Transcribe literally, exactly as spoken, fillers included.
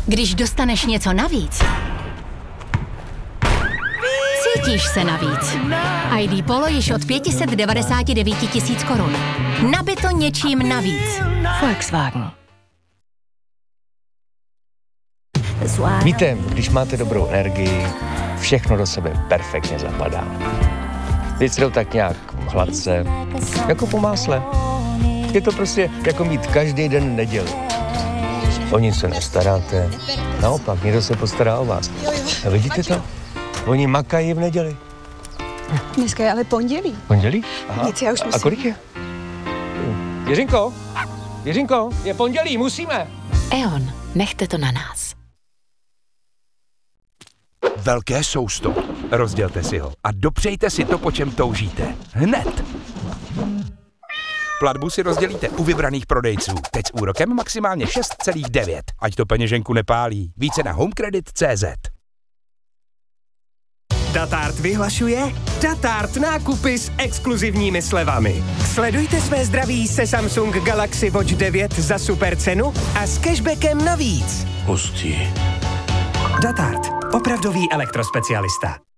Když dostaneš něco navíc, cítíš se navíc. í dé Polo již od pět set devadesát devět tisíc korun. Nabito něčím navíc. Volkswagen. Víte, když máte dobrou energii, všechno do sebe perfektně zapadá. Věci jdou tak nějak hladce, jako po másle. Je to prostě jako mít každý den neděli. O nic se nestaráte, naopak, někdo se postará o vás. A vidíte to? Oni makají v neděli. Dneska je ale pondělí. Pondělí? Aha. Nic, já už musím. A kolik je? Jiřinko, Jiřinko, je pondělí, musíme. E O N, nechte to na nás. Velké sousto. Rozdělte si ho a dopřejte si to, po čem toužíte. Hned. Platbu si rozdělíte u vybraných prodejců. Teď s úrokem maximálně šest celá devět. Ať to peněženku nepálí. Více na homecredit tečka cé zet. Datart vyhlašuje Datart nákupy s exkluzivními slevami. Sledujte své zdraví se Samsung Galaxy Watch devět za super cenu a s cashbackem navíc. Hustý. Datart. Opravdový elektrospecialista.